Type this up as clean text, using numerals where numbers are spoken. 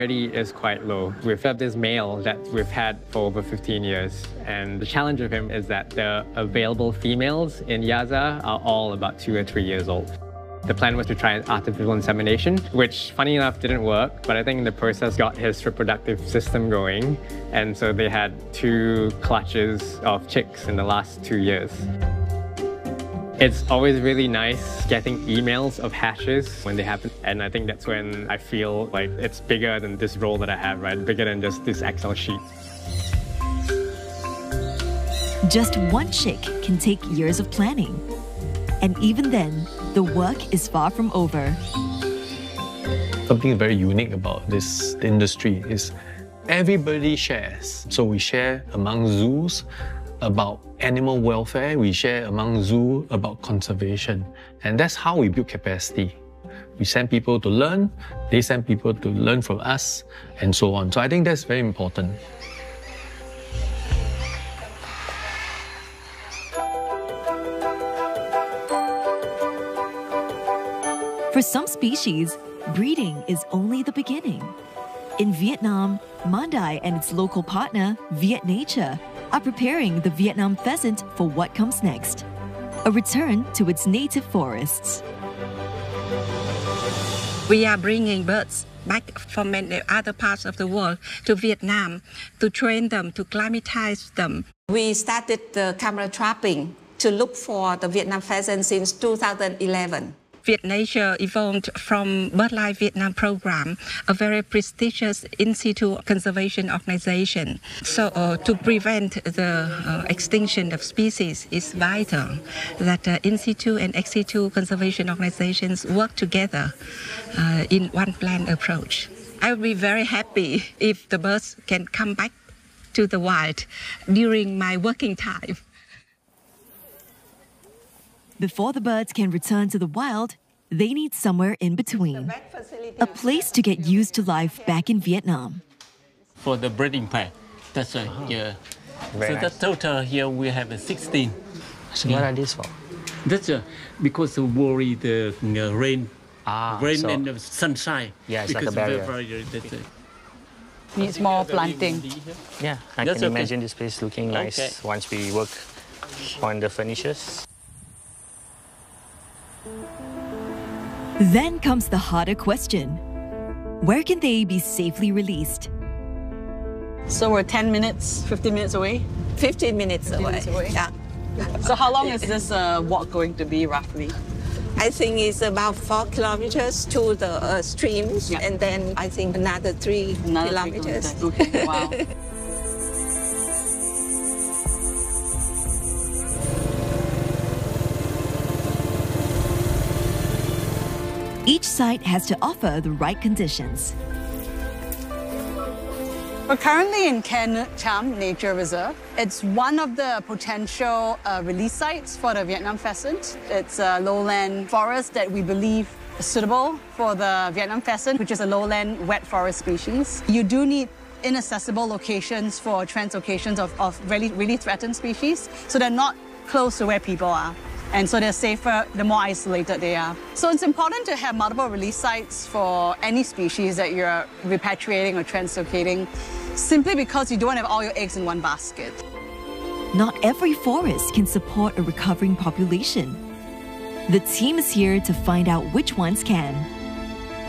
Is quite low. We've had this male that we've had for over 15 years, and the challenge of him is that the available females in Yaza are all about 2 or 3 years old. The plan was to try artificial insemination, which funny enough didn't work, but I think the process got his reproductive system going, and so they had 2 clutches of chicks in the last 2 years. It's always really nice getting emails of hatches when they happen, and I think that's when I feel like it's bigger than this role that I have, right? Bigger than just this Excel sheet. Just one chick can take years of planning. And even then, the work is far from over. Something very unique about this industry is everybody shares. So we share among zoos about animal welfare, we share among zoo about conservation. And that's how we build capacity. We send people to learn, they send people to learn from us, and so on. So I think that's very important. For some species, breeding is only the beginning. In Vietnam, Mandai and its local partner, Vietnature, are preparing the Vietnam pheasant for what comes next, a return to its native forests. We are bringing birds back from many other parts of the world to Vietnam to train them, to climatize them. We started the camera trapping to look for the Vietnam pheasant since 2011. Vietnature evolved from BirdLife Vietnam program, a very prestigious in situ conservation organization. So to prevent the extinction of species, it's vital that in situ and ex situ conservation organizations work together in one plan approach. I would be very happy if the birds can come back to the wild during my working time. Before the birds can return to the wild, they need somewhere in between, a place to get used to life back in Vietnam. For the breeding pair, that's right, yeah. So the total here we have 16. So what are these for? That's because to worry the rain so and the sunshine. Yeah, it's like a barrier. Needs more planting. Yeah, I can imagine this place looking nice once we work on the furnitures. Then comes the harder question. Where can they be safely released? So we're 10 minutes, 15 minutes away? 15 minutes away. Yeah. So how long is this walk going to be roughly? I think it's about 4 kilometers to the streams, and then I think another 3 kilometers. 3 kilometers. Okay, wow. Each site has to offer the right conditions. We're currently in Khe Nuoc Cham Nature Reserve. It's one of the potential release sites for the Vietnam pheasant. It's a lowland forest that we believe is suitable for the Vietnam pheasant, which is a lowland wet forest species. You do need inaccessible locations for translocations of really threatened species, so they're not close to where people are. And so they're safer the more isolated they are. So it's important to have multiple release sites for any species that you're repatriating or translocating, simply because you don't want to have all your eggs in one basket. Not every forest can support a recovering population. The team is here to find out which ones can.